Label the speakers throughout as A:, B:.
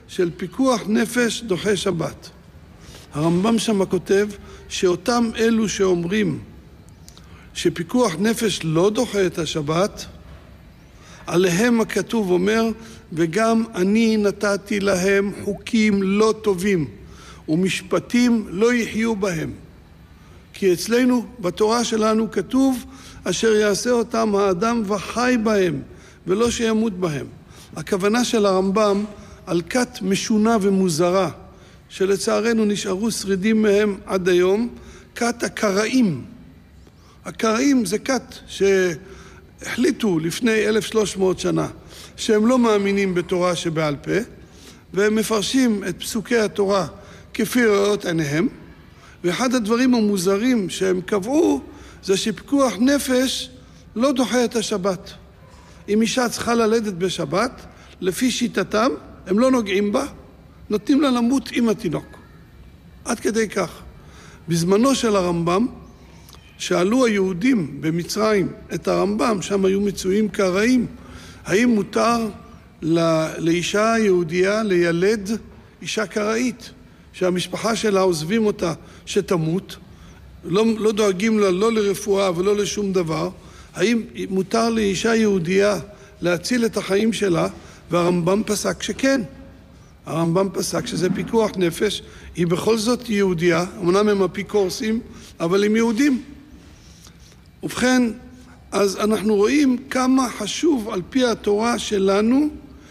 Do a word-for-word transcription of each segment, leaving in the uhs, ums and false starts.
A: של פיקוח נפש דוחה שבת. הרמב"ם שם כותב שאותם אלו שאומרים שפיקוח נפש לא דוחה את השבת, עליהם הכתוב אומר, וגם אני נתתי להם חוקים לא טובים, ומשפטים לא יחיו בהם. כי אצלנו, בתורה שלנו כתוב, אשר יעשה אותם האדם וחי בהם, ולא שימות בהם. הכוונה של הרמב"ם על כת משונה ומוזרה, שלצערנו נשארו שרידים מהם עד היום, כת הקראים. הקראים זה כת שהחליטו לפני אלף ושלוש מאות שנה, שהם לא מאמינים בתורה שבעל פה, והם מפרשים את פסוקי התורה כפי ראות עיניהם, ואחד הדברים המוזרים שהם קבעו זה שפיקוח נפש לא דוחה את השבת. אם אישה צריכה ללדת בשבת, לפי שיטתם, הם לא נוגעים בה, נותנים לה למות עם התינוק. עד כדי כך. בזמנו של הרמב"ם, שאלו היהודים במצרים את הרמב"ם, שם היו מצויים קראים, האם מותר לאישה יהודייה לילד אישה קראית, שהמשפחה שלה עוזבים אותה שתמות, לא, לא דואגים לה לא לרפואה ולא לשום דבר, האם מותר לאישה יהודייה להציל את החיים שלה? והרמב"ם פסק שכן. הרמב"ם פסק שזה פיקוח נפש, היא בכל זאת יהודייה, אמנם הם אפיקורסים, אבל הם יהודים. ובכן, אז אנחנו רואים כמה חשוב על פי התורה שלנו,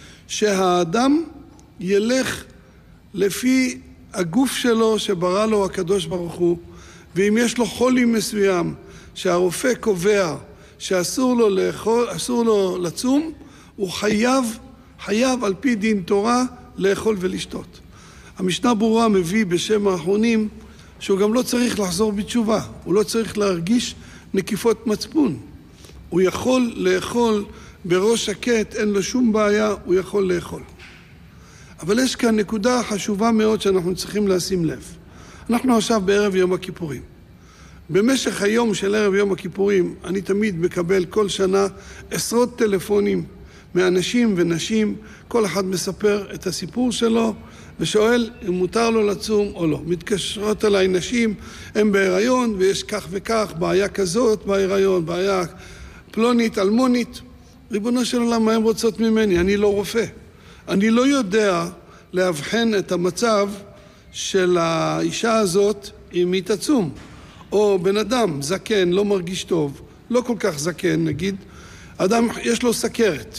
A: שהאדם ילך לפי הגוף שלו שברא לו הקדוש ברוך הוא, ואם יש לו חולי מסוים שהרופא קובע שאסור לו לאכול, אסור לו לצום, הוא חייב, חייב על פי דין תורה לאכול ולשתות. המשנה ברורה מביא בשם האחרונים שהוא גם לא צריך לחזור בתשובה, הוא לא צריך להרגיש נקיפות מצפון. הוא יכול לאכול בראש שקט, אין לו שום בעיה, הוא יכול לאכול. אבל יש כאן נקודה חשובה מאוד שאנחנו צריכים לשים לב. אנחנו עכשיו בערב יום הכיפורים. במשך היום של ערב יום הכיפורים אני תמיד מקבל כל שנה עשרות טלפונים מאנשים ונשים, כל אחד מספר את הסיפור שלו ושואל אם מותר לו לצום או לא. מתקשרות אליי נשים, הם בהיריון ויש כך וכך, בעיה כזאת בהיריון, בעיה פלונית, אלמונית. ריבונו של עולם, מה הם רוצות ממני? אני לא רופא. אני לא יודע להבחן את המצב של האישה הזאת אם היא תצום. או בן אדם זקן, לא מרגיש טוב, לא כל כך זקן נגיד, אדם יש לו סכרת.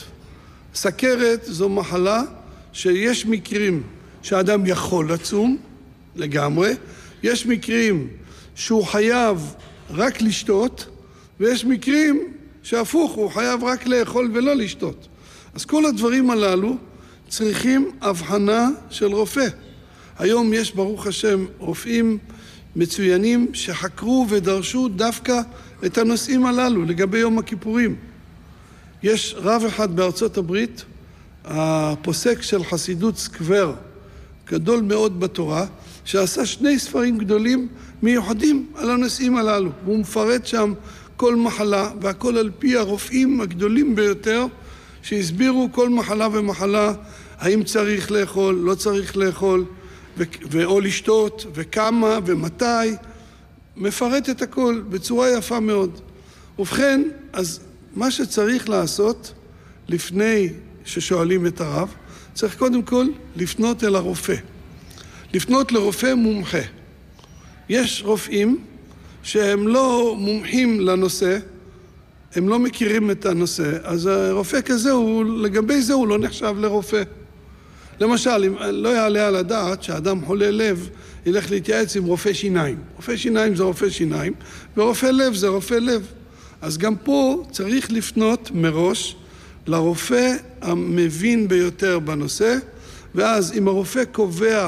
A: סכרת זו מחלה שיש מקרים שהאדם יכול לצום לגמרי, יש מקרים שהוא חייב רק לשתות, ויש מקרים שהפוך, הוא חייב רק לאכול ולא לשתות. אז כל הדברים הללו צריכים הבחנה של רופא. היום יש ברוך השם רופאים מצוינים שחקרו ודרשו דווקא את הנושאים הללו לגבי יום הכיפורים. יש רב אחד בארצות הברית, הפוסק של חסידות סקוור, גדול מאוד בתורה, שעשה שני ספרים גדולים מיוחדים על הנושאים הללו. הוא מפרט שם כל מחלה, והכל על פי הרופאים הגדולים ביותר, שהסבירו כל מחלה ומחלה, האם צריך לאכול, לא צריך לאכול, ואו לשתות, וכמה ומתי, מפרט את הכל בצורה יפה מאוד. ובכן, אז מה שצריך לעשות לפני ששואלים את הרב, צריך קודם כל לפנות אל הרופא. לפנות לרופא מומחה. יש רופאים שהם לא מומחים לנושא, הם לא מכירים את הנושא, אז הרופא כזה, הוא, לגבי זה הוא לא נחשב לרופא. למשל, אם לא יעלה על הדעת שאדם חולה לב ילך להתייעץ עם רופא שיניים. רופא שיניים זה רופא שיניים, ורופא לב זה רופא לב. אז גם פה צריך לפנות מראש לרופא המבין ביותר בנושא, ואז אם הרופא קובע,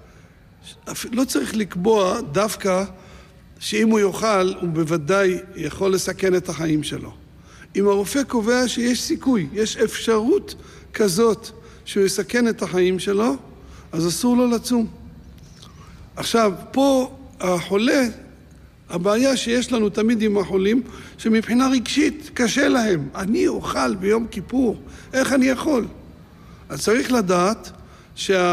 A: לא צריך לקבוע דווקא שאם הוא יאכל, הוא בוודאי יכול לסכן את החיים שלו. אם הרופא קובע שיש סיכוי, יש אפשרות כזאת שהוא יסכן את החיים שלו, אז אסור לו לצום. עכשיו, פה החולה, הבעיה שיש לנו תמיד עם החולים, שמבחינה רגשית קשה להם. אני אוכל ביום כיפור, איך אני יכול? אז צריך לדעת שה...